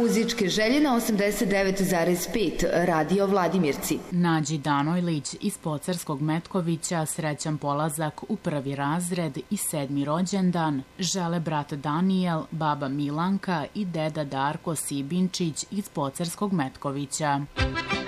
muzičke želje na 89,5 Radio Vladimirci. Nađi Danojlić iz Pocarskog Metkovića srećan polazak u 1. razred i 7. rođendan žele brat Danijel, baba Milanka i deda Darko Sibinčić iz Pocarskog Metkovića.